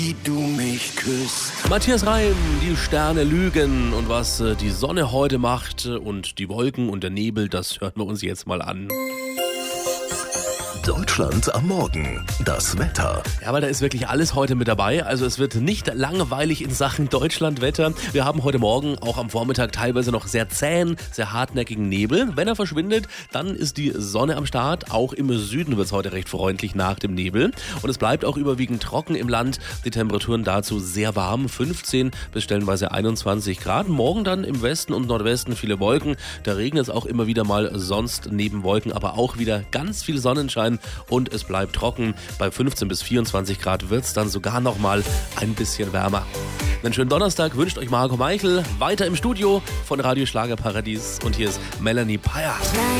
wie du mich küsst. Matthias Reim, die Sterne lügen und was die Sonne heute macht und die Wolken und der Nebel, das hören wir uns jetzt mal an. Deutschland am Morgen. Das Wetter. Ja, weil da ist wirklich alles heute mit dabei. Also es wird nicht langweilig in Sachen Deutschlandwetter. Wir haben heute Morgen auch am Vormittag teilweise noch sehr zähen, sehr hartnäckigen Nebel. Wenn er verschwindet, dann ist die Sonne am Start. Auch im Süden wird es heute recht freundlich nach dem Nebel. Und es bleibt auch überwiegend trocken im Land. Die Temperaturen dazu sehr warm, 15 bis stellenweise 21 Grad. Morgen dann im Westen und Nordwesten viele Wolken. Da regnet es auch immer wieder mal, sonst neben Wolken aber auch wieder ganz viel Sonnenschein. Und es bleibt trocken. Bei 15 bis 24 Grad wird es dann sogar noch mal ein bisschen wärmer. Einen schönen Donnerstag wünscht euch Marco Meichel. Weiter im Studio von Radio Schlagerparadies. Und hier ist Melanie Payer.